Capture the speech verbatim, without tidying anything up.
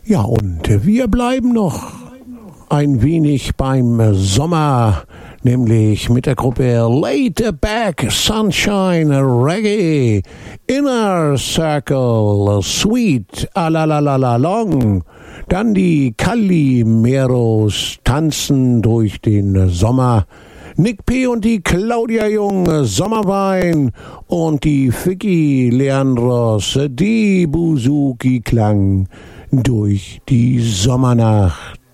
Ja, und wir bleiben noch ein wenig beim Sommer, nämlich mit der Gruppe Later Back, Sunshine Reggae, Inner Circle, Sweet, Alalalala Long. Dann die Calimeros tanzen durch den Sommer. Nick P. und die Claudia Jung, Sommerwein. Und die Vicky Leandros, die Buzuki Klang durch die Sommernacht.